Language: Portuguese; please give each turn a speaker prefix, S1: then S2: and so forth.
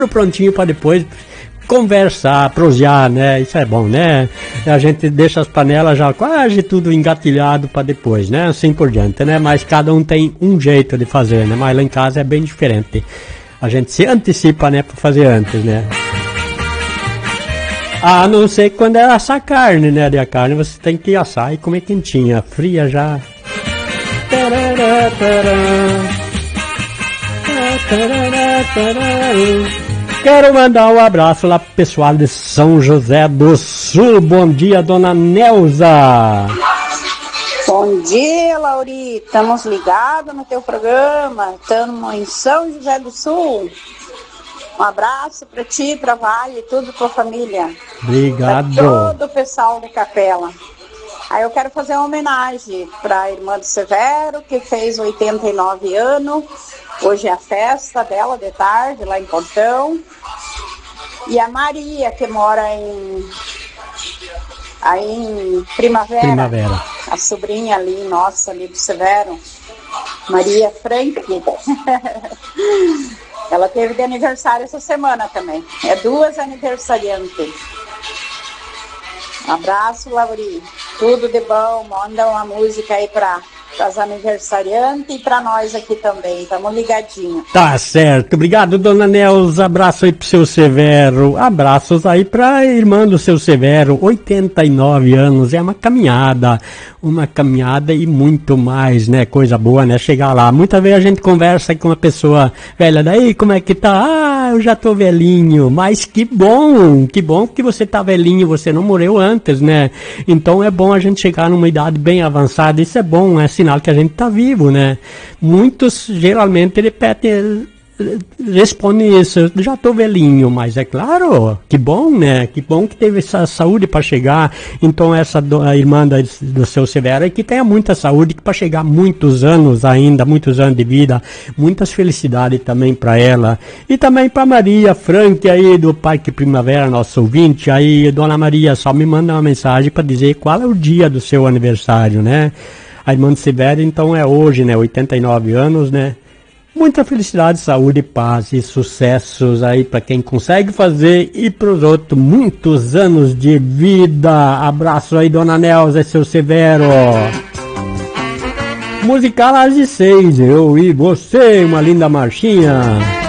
S1: prontinho para depois conversar, prosear, né? Isso é bom, né? A gente deixa as panelas já quase tudo engatilhado para depois, né? Assim por diante, né? Mas cada um tem um jeito de fazer, né? Mas lá em casa é bem diferente. A gente se antecipa, né? Para fazer antes, né? A não ser quando é assar carne, né? A carne você tem que assar e comer quentinha, fria já. Quero mandar um abraço lá pro pessoal de São José do Sul. Bom dia, dona Neuza.
S2: Bom dia, Lauri. Estamos ligados no teu programa. Estamos em São José do Sul. Um abraço para ti, para Vale e tudo tua família.
S1: Obrigado.
S2: Pra todo o pessoal da capela. Aí eu quero fazer uma homenagem para a irmã do Severo, que fez 89 anos. Hoje é a festa dela de tarde, lá em Portão. E a Maria, que mora aí em Primavera. A sobrinha ali, nossa, ali do Severo. Maria Frank. Ela teve de aniversário essa semana também. É 2 aniversariantes. Um abraço, Lauri. Tudo de bom. Manda uma música aí para as aniversariantes e para nós aqui também. Estamos ligadinhos.
S1: Tá certo. Obrigado, dona Neuza. Abraço aí pro seu Severo. Abraços aí pra irmã do seu Severo. 89 anos. É uma caminhada. Uma caminhada e muito mais, né? Coisa boa, né? Chegar lá. Muitas vezes a gente conversa com uma pessoa velha. Daí, como é que tá? Ah, eu já tô velhinho. Mas que bom que você tá velhinho. Você não morreu antes, né? Então é bom a gente chegar numa idade bem avançada. Isso é bom, é sinal que a gente tá vivo, né? Muitos geralmente repetem, respondem isso, eu já tô velhinho, mas é claro, que bom, né? Que bom que teve essa saúde para chegar. Então essa a irmã do seu Severo que tenha muita saúde para chegar muitos anos ainda, muitos anos de vida, muitas felicidades também para ela. E também para Maria Frank aí do Parque Primavera, nosso ouvinte aí, dona Maria, só me manda uma mensagem para dizer qual é o dia do seu aniversário, né? A irmã do Severo, então, é hoje, né? 89 anos, né? Muita felicidade, saúde, paz e sucessos aí para quem consegue fazer e para os outros muitos anos de vida. Abraço aí, dona Neuza e seu Severo. Musical às 6, eu e você, uma linda marchinha.